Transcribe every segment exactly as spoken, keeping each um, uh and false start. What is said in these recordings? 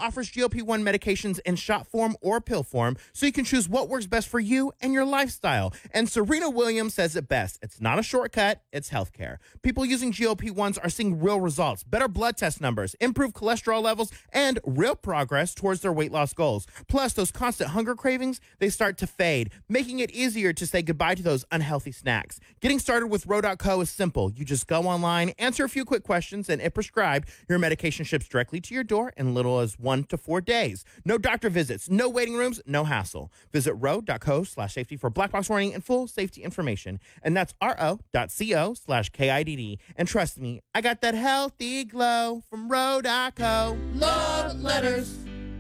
offers G L P one medications in shot form or pill form, so you can choose what works best for you and your lifestyle. And Serena Williams says it best. It's not a shortcut, it's healthcare. People using G L P ones are seeing real results, better blood test numbers, improved cholesterol levels, and real progress towards their weight loss goals. Plus, those constant hunger cravings, they start to fade, making it easier to say goodbye to those unhealthy snacks. Getting started with Ro dot co is simple. You just go online, answer a few quick questions, and if prescribed, your medication ships directly to your door in little as one to four days. No doctor visits, no waiting rooms, no hassle. Visit ro dot co slash safety for black box warning and full safety information. And that's ro dot co slash K I D D. And trust me, I got that healthy glow from Ro dot co. Love letters.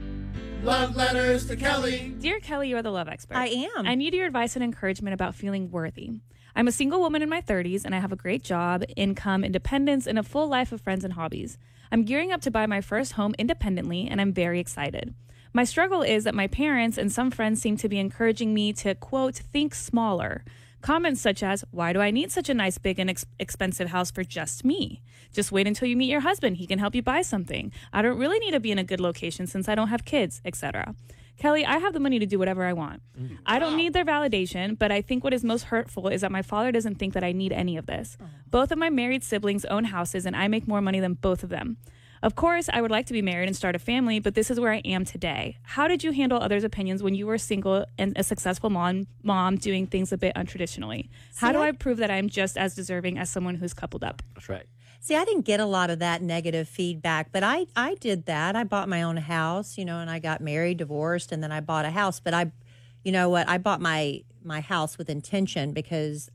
Love letters to Kelly. Dear Kelly, you are the love expert. I am. I need your advice and encouragement about feeling worthy. I'm a single woman in my thirties, and I have a great job, income, independence, and a full life of friends and hobbies. I'm gearing up to buy my first home independently, and I'm very excited. My struggle is that my parents and some friends seem to be encouraging me to, quote, think smaller. Comments such as, why do I need such a nice, big, and ex- expensive house for just me? Just wait until you meet your husband. He can help you buy something. I don't really need to be in a good location since I don't have kids, et cetera. Kelly, I have the money to do whatever I want. Mm. I don't need their validation, but I think what is most hurtful is that my father doesn't think that I need any of this. Oh. Both of my married siblings own houses, and I make more money than both of them. Of course, I would like to be married and start a family, but this is where I am today. How did you handle others' opinions when you were single and a successful mom, mom doing things a bit untraditionally? How See, do I, I prove that I'm just as deserving as someone who's coupled up? That's right. See, I didn't get a lot of that negative feedback, but I, I did that. I bought my own house, you know, and I got married, divorced, and then I bought a house. But I, you know what, I bought my, my house with intention because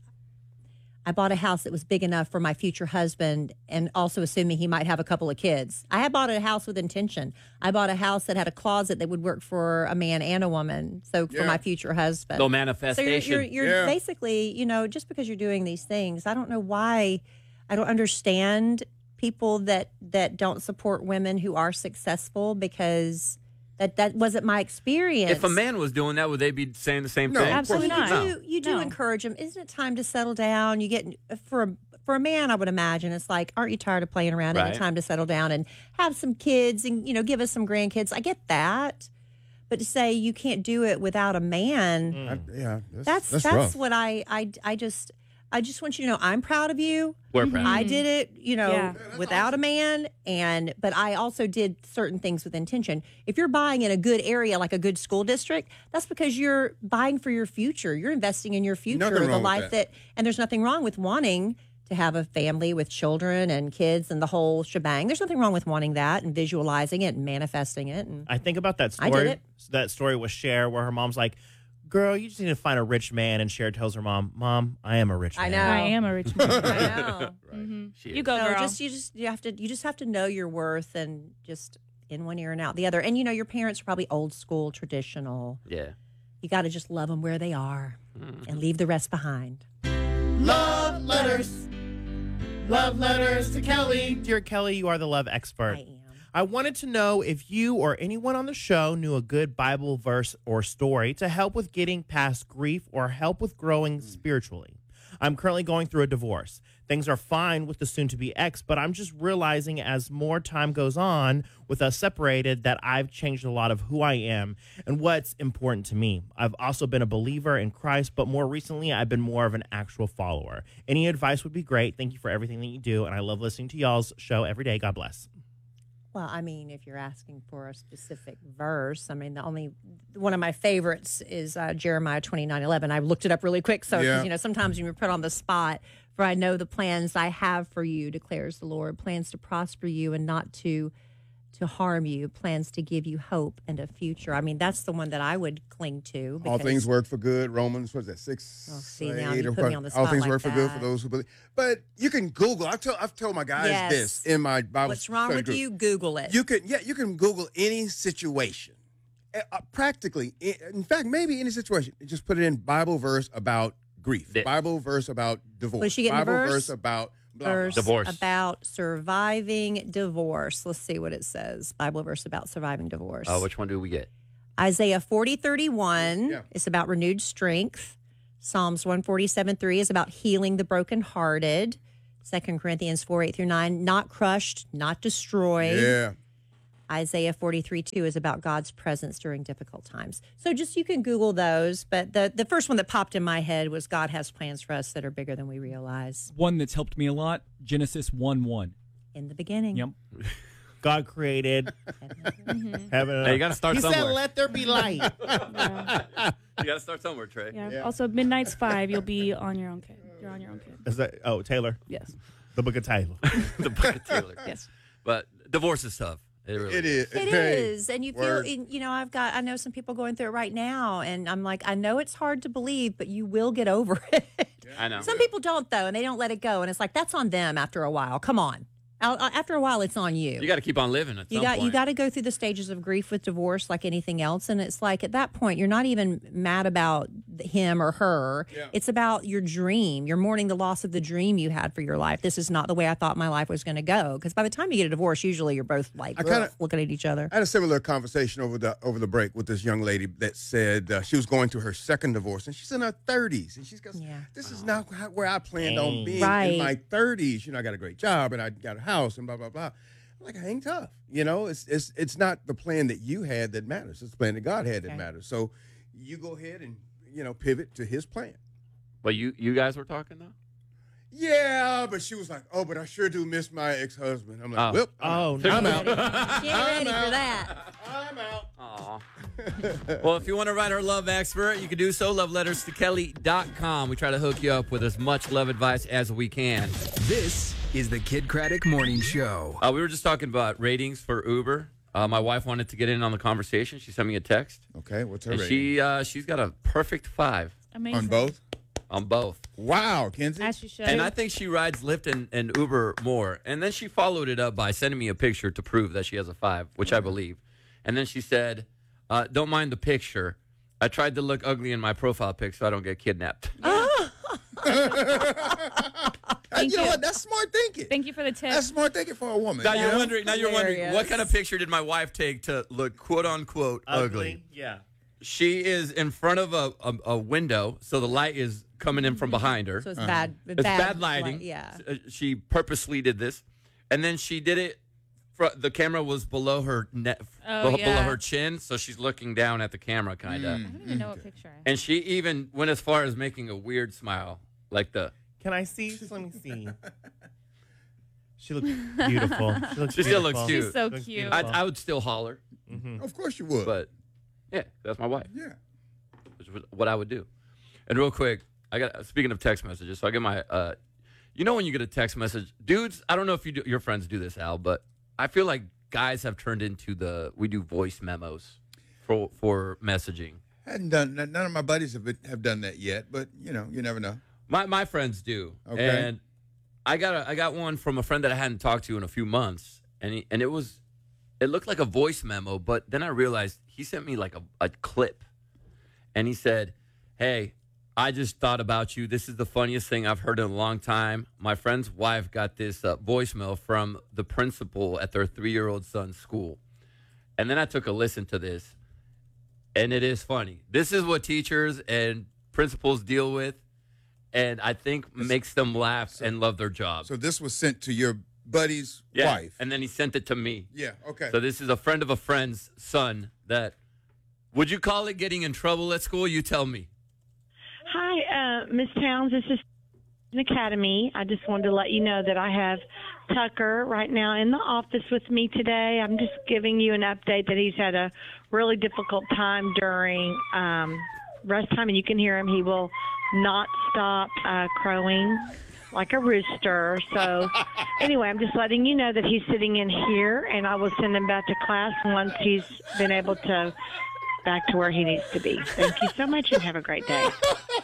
I bought a house that was big enough for my future husband and also assuming he might have a couple of kids. I had bought a house with intention. I bought a house that had a closet that would work for a man and a woman, so for yeah. my future husband. No manifestation. So you're, you're, you're yeah. basically, you know, just because you're doing these things, I don't know why, I don't understand people that, that don't support women who are successful because that, that wasn't my experience. If a man was doing that, would they be saying the same no, thing? Absolutely you not. Do, you do no. encourage them. Isn't it time to settle down? You get for a for a man, I would imagine it's like, aren't you tired of playing around? Right. Isn't it time to settle down and have some kids and you know give us some grandkids? I get that, but to say you can't do it without a man, I, yeah, that's that's that's, that's, what I, I I just I just want you to know I'm proud of you. We're proud. I did it, you know, Yeah. without a man, and but I also did certain things with intention. If you're buying in a good area, like a good school district, that's because you're buying for your future. You're investing in your future, Nothing the wrong with life that. that, and there's nothing wrong with wanting to have a family with children and kids and the whole shebang. There's nothing wrong with wanting that and visualizing it and manifesting it. And I think about that I story. did it. That story with Cher, where her mom's like, "Girl, you just need to find a rich man." And Cher tells her mom, "Mom, I am a rich man." I know. I am a rich man. I know. Right. Mm-hmm. She You is. go, So girl. just you just you have to you just have to know your worth and just in one ear and out the other. And you know your parents are probably old school, traditional. Yeah. You got to just love them where they are Mm. and leave the rest behind. Love letters. Love letters to Kelly. Dear Kelly, you are the love expert. I am. I wanted to know if you or anyone on the show knew a good Bible verse or story to help with getting past grief or help with growing spiritually. I'm currently going through a divorce. Things are fine with the soon-to-be ex, but I'm just realizing as more time goes on with us separated that I've changed a lot of who I am and what's important to me. I've also been a believer in Christ, but more recently I've been more of an actual follower. Any advice would be great. Thank you for everything that you do, and I love listening to y'all's show every day. God bless. Well, I mean, if you're asking for a specific verse, I mean, the only one of my favorites is uh, Jeremiah twenty-nine eleven. I looked it up really quick, so 'cause, Yeah. you know, sometimes when you're put on the spot, for I know the plans I have for you, declares the Lord, plans to prosper you and not to to harm you, plans to give you hope and a future. I mean, that's the one that I would cling to. All because- things work for good. Romans, what's that, six? Oh, see, now eight, you or put me what? on the All spot things like work for good for that. those who believe. But you can Google. I've told, I've told my guys Yes. this in my Bible What's wrong study with group. you? Google it. You can, yeah, you can Google any situation. Uh, uh, practically, i- in fact, maybe any situation. Just put it in Bible verse about grief. Yeah. Bible verse about divorce. Was she getting Bible verse? verse about blah, blah, verse blah. Divorce. about surviving divorce. Let's see what it says. Bible verse about surviving divorce. Uh, which one do we get? Isaiah forty thirty-one Yeah. is about renewed strength. Psalms one forty-seven three is about healing the brokenhearted. Second Corinthians four eight through nine, not crushed, not destroyed. Yeah. Isaiah forty-three two is about God's presence during difficult times. So just you can Google those. But the, the first one that popped in my head was God has plans for us that are bigger than we realize. One that's helped me a lot, Genesis one one. In the beginning. Yep. God created Mm-hmm. heaven. and Hey, you earth. got to start He somewhere. said, "Let there be light." Yeah. You got to start somewhere, Trey. Yeah. Yeah. Also, midnight's five. You'll be on your own kid. You're on your own kid. Is that, oh, Taylor, Yes. the Book of Taylor. The Book of Taylor. Yes. But divorce is tough. It, really It is. It Hey, is. And you feel, word. and, you know, I've got, I know some people going through it right now. And I'm like, I know it's hard to believe, but you will get over it. I know. Some people don't, though, and they don't let it go. And it's like, that's on them after a while. Come on. Out- After a while, it's on you. You got to keep on living at You some got point. you got to go through the stages of grief with divorce like anything else, and it's like at that point you're not even mad about him or her. Yeah. It's about your dream. You're mourning the loss of the dream you had for your life. This is not the way I thought my life was going to go. Because by the time you get a divorce, usually you're both like I kinda- ugh, looking at each other. I had a similar conversation over the over the break with this young lady that said uh, she was going through her second divorce, and she's in her thirties, and she's goes, Yeah. "This is not how- where I planned on being Right. in my thirties. You know, I got a great job, and I got a house, and blah blah blah." I'm like, hang tough. You know, it's it's it's not the plan that you had that matters. It's the plan that God had that Okay. matters. So you go ahead and you know pivot to His plan. But you, you guys were talking though? Yeah, but she was like, "Oh, but I sure do miss my ex-husband." I'm like, Oh. "Well, Oh, I'm no. out. She ain't ready for that. I'm out." Aw. Well, if you want to write our love expert, you can do so. love letters to kelly dot com. We try to hook you up with as much love advice as we can. This is the Kid Craddock Morning Show. Uh, we were just talking about ratings for Uber. Uh, my wife wanted to get in on the conversation. She sent me a text. Okay, what's her And rating? she, uh, she's got a perfect five Amazing. On both? on both. Wow, Kenzie. As you should. And I think she rides Lyft and, and Uber more. And then she followed it up by sending me a picture to prove that she has a five, which I believe. And then she said, uh, don't mind the picture. I tried to look ugly in my profile pic so I don't get kidnapped. Thank you know you. what? That's smart thinking. Thank you for the tip. That's smart thinking for a woman. Now you you're know? wondering. Now you're wondering Hilarious. what kind of picture did my wife take to look "quote unquote" ugly? Yeah. She is in front of a, a, a window, so the light is coming in from behind her. So it's bad. It's bad, lighting. light, yeah. Uh, She purposely did this, and then she did it. fr- The camera was below her net, Oh, below, yeah. below her chin, so she's looking down at the camera, kind of. I don't even know what picture I have. And she even went as far as making a weird smile, like the. Can I see? Just let me see. She looks beautiful. She, looks She still beautiful. looks cute. She's so Looks cute. beautiful. I, I would still holler, Of course you would. but yeah, that's my wife. yeah. Which is what I would do. And real quick, I got speaking of text messages, so I get my uh you know when you get a text message, dudes, I don't know if you do, your friends do this, Al, but I feel like guys have turned into the we do voice memos for for messaging. Hadn't done none of my buddies have have done that yet, but you know, you never know. My my friends do. Okay. And I got a, I got one from a friend that I hadn't talked to in a few months, and he, and it was it looked like a voice memo, but then I realized he sent me like a, a clip. And he said, "Hey, I just thought about you. This is the funniest thing I've heard in a long time. My friend's wife got this uh, voicemail from the principal at their three-year-old son's school." And then I took a listen to this, and it is funny. This is what teachers and principals deal with, and I think makes them laugh and love their job. So this was sent to your buddy's Yeah, wife. and then he sent it to me. Yeah, okay. So this is a friend of a friend's son that, would you call it getting in trouble at school? You tell me. Hi, uh, Miss Towns. This is an Academy. I just wanted to let you know that I have Tucker right now in the office with me today. I'm just giving you an update that he's had a really difficult time during um, rest time, and you can hear him. He will not stop uh, crowing like a rooster. So anyway, I'm just letting you know that he's sitting in here, and I will send him back to class once he's been able to back to where he needs to be. Thank you so much, and have a great day.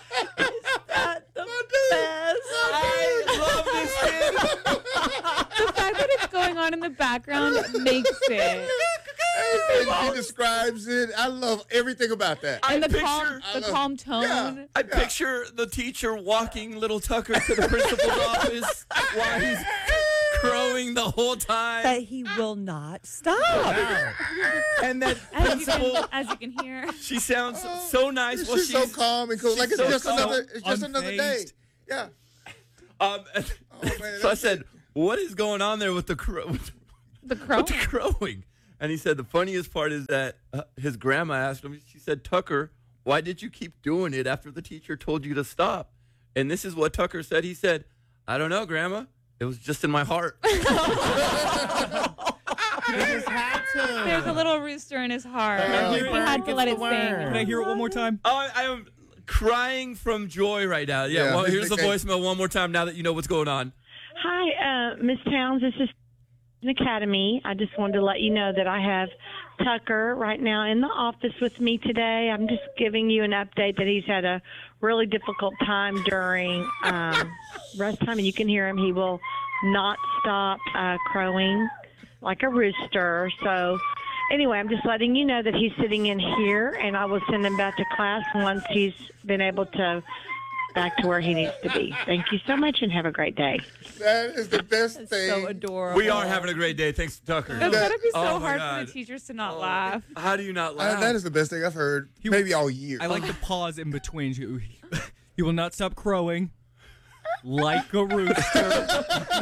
I love this kid. The fact that it's going on in the background makes it. And he describes it. I love everything about that. And the picture- calm, the love- calm tone. Yeah. I picture the teacher walking little Tucker to the principal's office while he's crowing the whole time. But he will not stop. And that As you, principal, can, as you can hear. she sounds so nice. She's Well, she's so calm and cool. she's Like it's so just calm, another it's just another day. unfazed. Yeah. Um, man, so I that's said, "What is going on there with the crow?" The crow. With the crowing. And he said the funniest part is that uh, his grandma asked him, she said, Tucker, why did you keep doing it after the teacher told you to stop? And this is what Tucker said. He said, I don't know, Grandma. It was just in my heart. You just had to. There's a little rooster in his heart. Uh, he had to let it sing. Can I hear it one more time? Oh, I, I am crying from joy right now. Yeah, Yeah, well, Miss here's the McKay. voicemail one more time now that you know what's going on. Hi, uh, Miss Towns. This is an Academy. I just wanted to let you know that I have Tucker right now in the office with me today. I'm just giving you an update that he's had a really difficult time during um, rest time, and you can hear him. He will not stop uh, crowing like a rooster. So anyway, I'm just letting you know that he's sitting in here, and I will send him back to class once he's been able to back to where he needs to be. Thank you so much, and have a great day. That is the best thing. So adorable. We are having a great day. Thanks to Tucker. It's gotta be so Oh, my hard God. for the teachers to not laugh. How do you not Uh, laugh? that is the best thing I've heard He- maybe all year. I like the pause in between. You, you will not stop crowing like a rooster.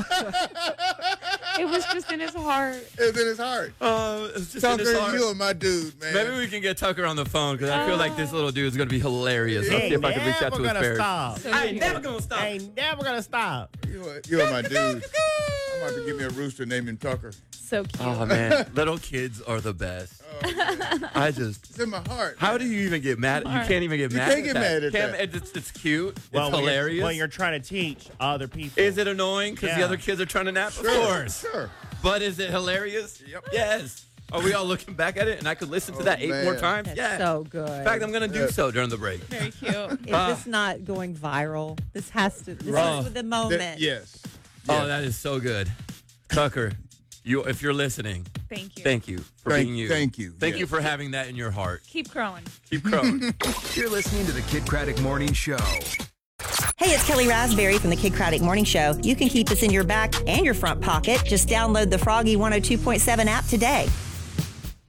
It was just in his heart. It's in his heart. Oh, it's just in Tucker, his heart. you are my dude, man. Maybe we can get Tucker on the phone because I feel like this little dude is going to be hilarious. Let's see if I can reach out to his gonna parents. stop. So I ain't cute. never going to stop. Ain't never gonna stop. You are, you are my dude. I'm about to give me a rooster named him Tucker. So cute. Oh, man. Little kids are the best. I just... It's in my heart. How do you even get mad? You can't even get You mad can't at get that. mad at Can't- that. It's, it's cute. Well, it's when you're- hilarious. When you're trying to teach other people. Is it annoying because the Yeah. other kids are trying to nap? Sure, Of course. Sure. But is it hilarious? Yep. Yes. Are we all looking back at it and I could listen to that eight man. more times? That's yeah. so good. In fact, I'm going to do Yeah. so during the break. Very cute. Is Ah. this not going viral? This has to. This Right. is the moment. That- yes. Oh, that is so good. Tucker, you if you're listening, Thank you. thank you for Thank- being you. thank you. Thank Yes. you for having that in your heart. Keep crowing. Keep crowing. You're listening to the Kid Craddock Morning Show. Hey, it's Kelly Raspberry from the Kid Craddock Morning Show. You can keep us in your back and your front pocket. Just download the Froggy one oh two point seven app today.